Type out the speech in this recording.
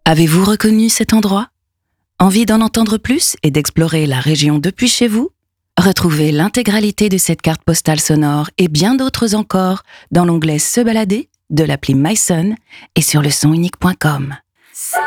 Avez-vous reconnu cet endroit? Envie d'en entendre plus et d'explorer la région depuis chez vous? Retrouvez l'intégralité de cette carte postale sonore et bien d'autres encore dans l'onglet Se balader de l'appli myson et sur lesonunique.com.